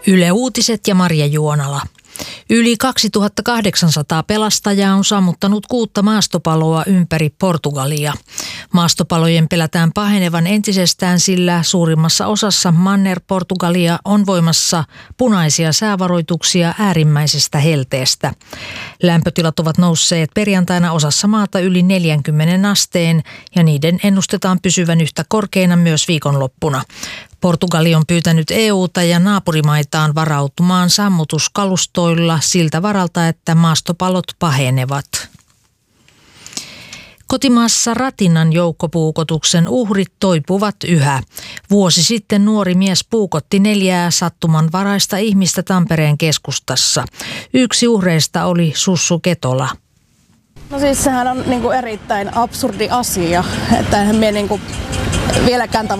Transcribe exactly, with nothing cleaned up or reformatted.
Yle Uutiset ja Marja Juonala. Yli kaksituhattakahdeksansataa pelastajaa on sammuttanut kuutta maastopaloa ympäri Portugalia. Maastopalojen pelätään pahenevan entisestään, sillä suurimmassa osassa Manner-Portugalia on voimassa punaisia säävaroituksia äärimmäisestä helteestä. Lämpötilat ovat nousseet perjantaina osassa maata yli neljäänkymmeneen asteen ja niiden ennustetaan pysyvän yhtä korkeina myös viikonloppuna. Portugali on pyytänyt E U:ta ja naapurimaitaan varautumaan sammutuskalustoilla siltä varalta, että maastopalot pahenevat. Kotimaassa Ratinan joukkopuukotuksen uhrit toipuvat yhä. Vuosi sitten nuori mies puukotti neljää sattumanvaraista ihmistä Tampereen keskustassa. Yksi uhreista oli Sussu Ketola. No siis sehän on niin kuin erittäin absurdi asia, että eihän me niin kuin vieläkään